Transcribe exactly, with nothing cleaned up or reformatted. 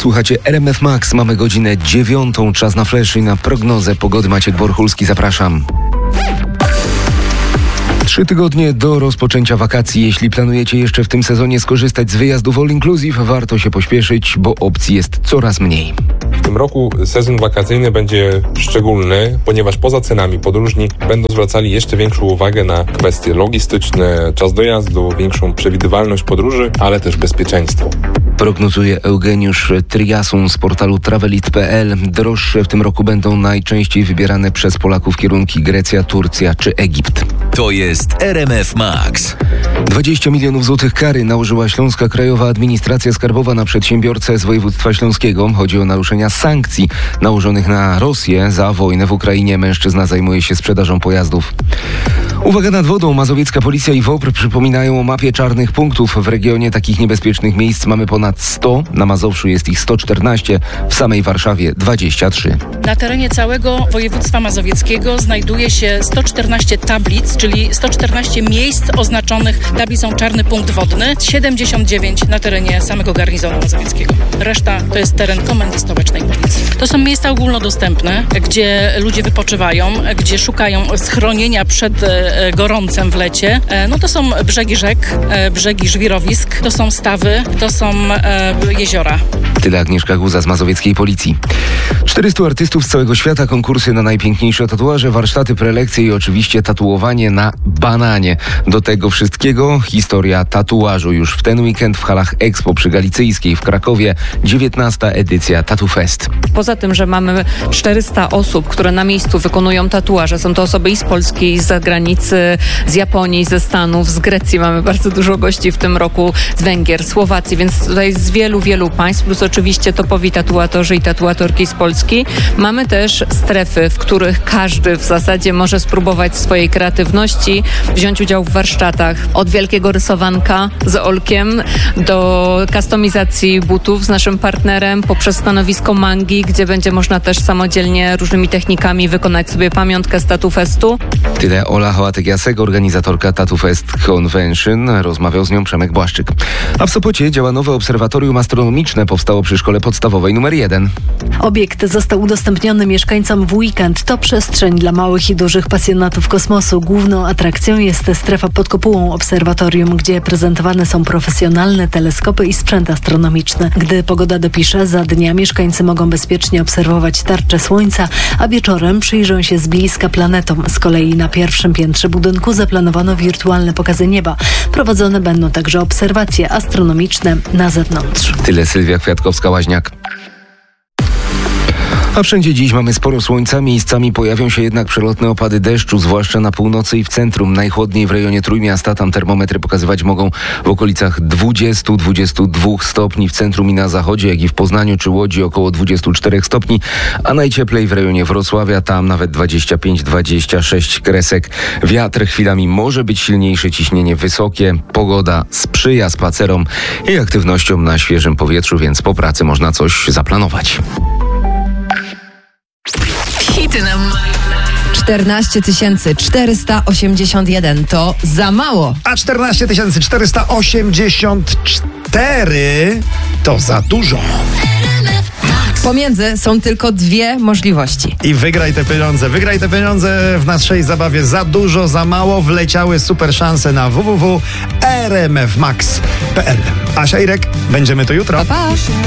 Słuchacie R M F Max. Mamy godzinę dziewiątą. Czas na flash i na prognozę pogody. Maciek Borchulski, zapraszam. Trzy tygodnie do rozpoczęcia wakacji. Jeśli planujecie jeszcze w tym sezonie skorzystać z wyjazdów all inclusive, warto się pośpieszyć, bo opcji jest coraz mniej. W tym roku sezon wakacyjny będzie szczególny, ponieważ poza cenami podróżni będą zwracali jeszcze większą uwagę na kwestie logistyczne, czas dojazdu, większą przewidywalność podróży, ale też bezpieczeństwo. Prognozuje Eugeniusz Triasun z portalu travelit kropka p l. Droższe w tym roku będą najczęściej wybierane przez Polaków kierunki Grecja, Turcja czy Egipt. To jest R M F Max. dwadzieścia milionów złotych kary nałożyła Śląska Krajowa Administracja Skarbowa na przedsiębiorcę z województwa śląskiego. Chodzi o naruszenia sankcji nałożonych na Rosję za wojnę w Ukrainie. Mężczyzna zajmuje się sprzedażą pojazdów. Uwaga, nad wodą. Mazowiecka policja i WOPR przypominają o mapie czarnych punktów. W regionie takich niebezpiecznych miejsc mamy ponad sto. Na Mazowszu jest ich sto czternaście, w samej Warszawie dwadzieścia trzy. Na terenie całego województwa mazowieckiego znajduje się sto czternaście tablic, czyli sto czternaście miejsc oznaczonych tablicą czarny punkt wodny, siedemdziesiąt dziewięć na terenie samego garnizonu mazowieckiego. Reszta to jest teren Komendy Stołecznej Policji. To są miejsca ogólnodostępne, gdzie ludzie wypoczywają, gdzie szukają schronienia przed e, gorącem w lecie. E, no to są brzegi rzek, e, brzegi żwirowisk, to są stawy, to są e, jeziora. Tyle Agnieszka Guza z mazowieckiej policji. czterystu artystów z całego świata, konkursy na najpiękniejsze tatuaże, warsztaty, prelekcje i oczywiście tatuowanie na bananie. Do tego wszystkiego historia tatuażu już w ten weekend w halach Expo przy Galicyjskiej w Krakowie. dziewiętnasta edycja Tattoo Fest. Poza tym, że mamy czterysta osób, które na miejscu wykonują tatuaże, są to osoby i z Polski, i z zagranicy, z Japonii, ze Stanów, z Grecji. Mamy bardzo dużo gości w tym roku, z Węgier, Słowacji, więc tutaj z wielu, wielu państw, plus oczywiście topowi tatuatorzy i tatuatorki z Polski. Mamy też strefy, w których każdy w zasadzie może spróbować swojej kreatywności, wziąć udział w warsztatach. Od wielkiego rysowanka z Olkiem do kustomizacji butów z naszym partnerem, poprzez stanowisko mangi, gdzie będzie można też samodzielnie różnymi technikami wykonać sobie pamiątkę z Tattoo Festu. Tyle Ola Hołatek-Jasek, organizatorka Tattoo Fest Convention. Rozmawiał z nią Przemek Błaszczyk. A w Sopocie działa nowe obserwatorium astronomiczne. Powstało przy szkole podstawowej numer jeden. Obiekt został udostępniony mieszkańcom w weekend. To przestrzeń dla małych i dużych pasjonatów kosmosu. Główną atrakcją jest strefa pod kopułą obserwatorium, gdzie prezentowane są profesjonalne teleskopy i sprzęt astronomiczny. Gdy pogoda dopisze, za dnia mieszkańcy mogą bezpiecznie obserwować tarczę Słońca, a wieczorem przyjrzą się z bliska planetom. Z kolei na pierwszym piętrze budynku zaplanowano wirtualne pokazy nieba. Prowadzone będą także obserwacje astronomiczne na zewnątrz. Tyle Sylwia Kwiatkowska-Łaźniak. A wszędzie dziś mamy sporo słońca, miejscami pojawią się jednak przelotne opady deszczu, zwłaszcza na północy i w centrum. Najchłodniej w rejonie Trójmiasta, tam termometry pokazywać mogą w okolicach dwudziestu do dwudziestu dwóch stopni, w centrum i na zachodzie, jak i w Poznaniu czy Łodzi około dwudziestu czterech stopni, a najcieplej w rejonie Wrocławia, tam nawet dwadzieścia pięć do dwudziestu sześciu kresek. Wiatr chwilami może być silniejszy, ciśnienie wysokie, pogoda sprzyja spacerom i aktywnościom na świeżym powietrzu, więc po pracy można coś zaplanować. Hity na czternaście tysięcy czterysta osiemdziesiąt jeden to za mało. A czternaście tysięcy czterysta osiemdziesiąt cztery to za dużo. Pomiędzy są tylko dwie możliwości. I wygraj te pieniądze. Wygraj te pieniądze w naszej zabawie Za dużo, za mało. Wleciały super szanse na w w w kropka r m f max kropka p l. Asia, Irek, będziemy tu jutro. Pa, pa.